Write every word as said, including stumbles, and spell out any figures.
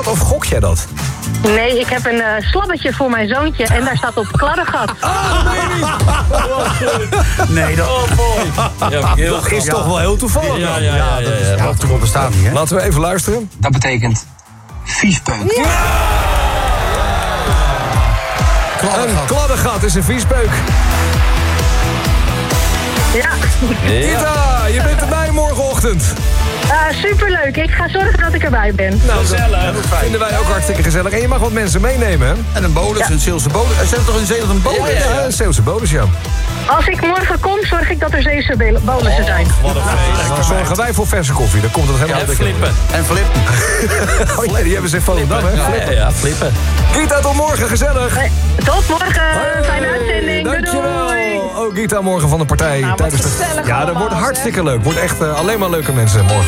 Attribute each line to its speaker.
Speaker 1: of gok jij dat?
Speaker 2: Nee, ik heb een uh, slabbetje voor mijn zoontje en daar staat op kladdengat.
Speaker 1: Ah, nee, niet. Nee, dat,
Speaker 3: oh, mooi. Ja, heel
Speaker 1: dat is ja. toch wel heel toevallig.
Speaker 3: Ja, ja, ja. ja, ja, ja, ja.
Speaker 4: ja toeval bestaat niet, hè?
Speaker 1: Laten we even luisteren.
Speaker 5: Dat betekent viespeuk.
Speaker 1: Ja! Een kladdengat is een viespeuk.
Speaker 2: Ja.
Speaker 1: Gita, je bent erbij morgenochtend.
Speaker 2: Uh, superleuk, ik ga zorgen dat ik erbij ben.
Speaker 1: Nou, gezellig. Dat vinden wij ook hartstikke gezellig. En je mag wat mensen meenemen, hè?
Speaker 4: En een bolus,
Speaker 2: ja.
Speaker 4: een Zeeuwse bolus. Er zit toch in Zeeland een bolus?
Speaker 1: Ja, ja, ja, een Zeeuwse bolus, ja.
Speaker 2: Als ik morgen kom, zorg ik dat er Zeeuwse bonussen zijn.
Speaker 3: Oh, wat een feest.
Speaker 1: Dan zorgen wij voor verse koffie. Dan komt het helemaal
Speaker 3: Ja,
Speaker 1: uit.
Speaker 3: flippen.
Speaker 4: En flippen.
Speaker 1: Oh ja, die hebben ze in Volendam, hè?
Speaker 3: Ja, ja, ja, flippen.
Speaker 1: Gita, tot morgen, gezellig.
Speaker 2: Hey, tot morgen, hey, fijne uitzending.
Speaker 1: Dankjewel.
Speaker 2: Doei.
Speaker 1: Ook Gita morgen van de partij.
Speaker 2: Nou,
Speaker 1: tijdens de...
Speaker 2: gezellig
Speaker 1: Ja, dat
Speaker 2: allemaal,
Speaker 1: wordt hartstikke
Speaker 2: hè?
Speaker 1: leuk. Wordt echt uh, alleen maar leuke mensen morgen.